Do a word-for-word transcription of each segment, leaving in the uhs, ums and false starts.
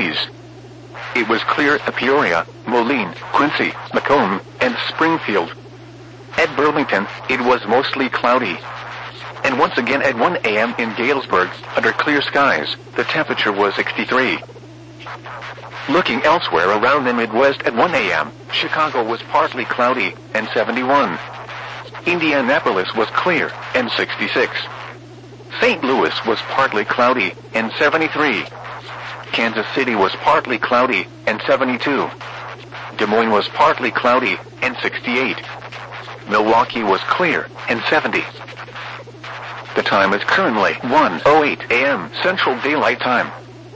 sixties. It was clear at Peoria, Moline, Quincy, Macomb, and Springfield. At Burlington, it was mostly cloudy. And once again at one a m in Galesburg, under clear skies, the temperature was sixty-three. Looking elsewhere around the Midwest at one a m, Chicago was partly cloudy, and seventy-one. Indianapolis was clear, and sixty-six. Saint Louis was partly cloudy, and seventy-three. Kansas City was partly cloudy, and seventy-two. Des Moines was partly cloudy, and sixty-eight. Milwaukee was clear, and seventy. The time is currently one oh eight a m Central Daylight Time.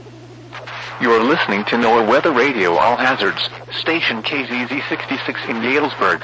You are listening to NOAA Weather Radio All Hazards, station K Z Z sixty-six in Galesburg.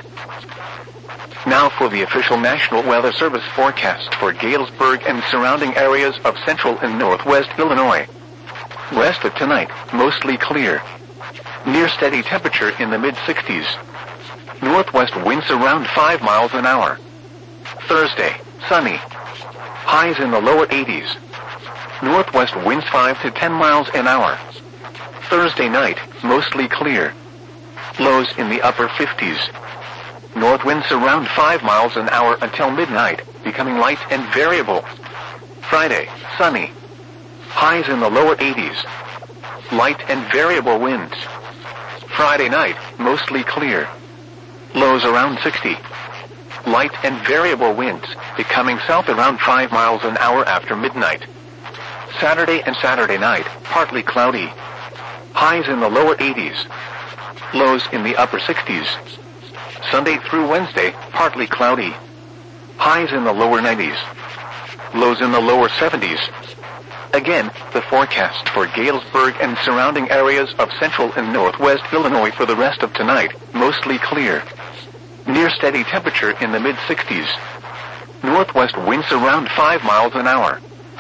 Now for the official National Weather Service forecast for Galesburg and surrounding areas of central and northwest Illinois. West of tonight, mostly clear. Near steady temperature in the mid-sixties. Northwest winds around five miles an hour. Thursday, sunny. Highs in the lower eighties. Northwest winds five to ten miles an hour. Thursday night, mostly clear. Lows in the upper fifties. North winds around five miles an hour until midnight, becoming light and variable. Friday, sunny. Highs in the lower eighties. Light and variable winds. Friday night, mostly clear. Lows around sixty. Light and variable winds, becoming south around five miles an hour after midnight. Saturday and Saturday night, partly cloudy. Highs in the lower eighties. Lows in the upper sixties. Sunday through Wednesday, partly cloudy. Highs in the lower nineties. Lows in the lower seventies. Again, the forecast for Galesburg and surrounding areas of central and northwest Illinois for the rest of tonight, mostly clear. Near steady temperature in the mid-sixties. Northwest winds around five miles an hour.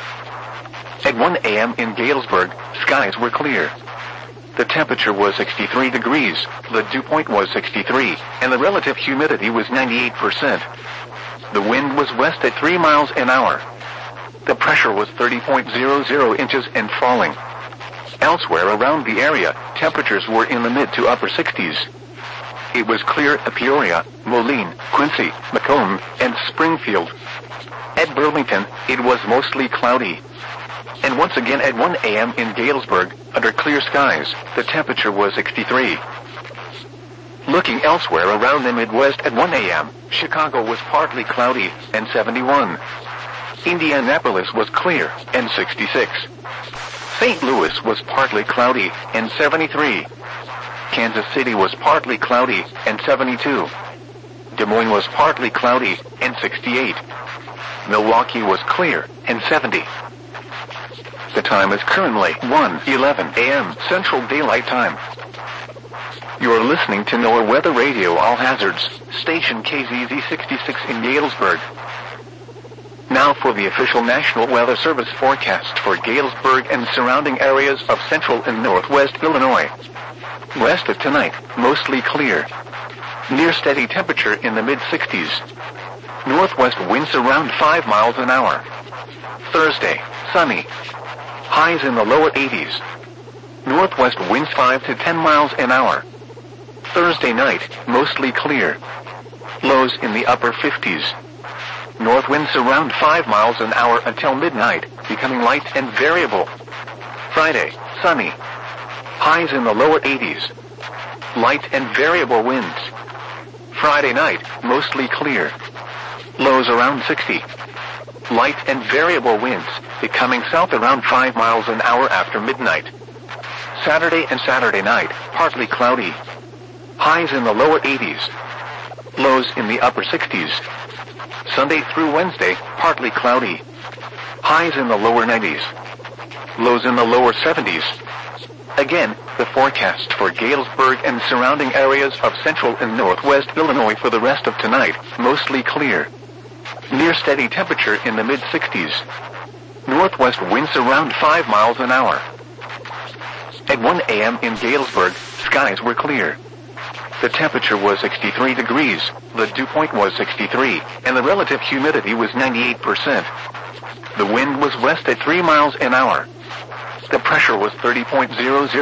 At one a m in Galesburg, skies were clear. The temperature was sixty-three degrees, the dew point was sixty-three, and the relative humidity was ninety-eight percent. The wind was west at three miles an hour. The pressure was thirty point zero zero inches and falling. Elsewhere around the area, temperatures were in the mid to upper sixties. It was clear at Peoria, Moline, Quincy, Macomb, and Springfield. At Burlington, it was mostly cloudy. And once again at one a m in Galesburg, under clear skies, the temperature was sixty-three. Looking elsewhere around the Midwest at one a m, Chicago was partly cloudy, and seventy-one. Indianapolis was clear, and sixty-six. Saint Louis was partly cloudy, and seventy-three. Kansas City was partly cloudy, and seventy-two. Des Moines was partly cloudy, and sixty-eight. Milwaukee was clear, and seventy. The time is currently one eleven a m Central Daylight Time. You are listening to NOAA Weather Radio All Hazards, station K Z Z sixty-six in Galesburg. Now for the official National Weather Service forecast for Galesburg and surrounding areas of central and northwest Illinois. West of tonight, mostly clear. Near steady temperature in the mid-sixties. Northwest winds around five miles an hour. Thursday, sunny. Highs in the lower eighties. Northwest winds five to ten miles an hour. Thursday night, mostly clear. Lows in the upper fifties. North winds around five miles an hour until midnight, becoming light and variable. Friday, sunny. Highs in the lower eighties. Light and variable winds. Friday night, mostly clear. Lows around sixty. Light and variable winds, becoming south around five miles an hour after midnight. Saturday and Saturday night, partly cloudy. Highs in the lower eighties. Lows in the upper sixties. Sunday through Wednesday, partly cloudy. Highs in the lower nineties. Lows in the lower seventies. Again, the forecast for Galesburg and surrounding areas of central and northwest Illinois for the rest of tonight, mostly clear. Near steady temperature in the mid-sixties. Northwest winds around five miles an hour. At one a m in Galesburg, skies were clear. The temperature was sixty-three degrees, the dew point was sixty-three, and the relative humidity was ninety-eight percent. The wind was west at three miles an hour. The pressure was thirty point zero zero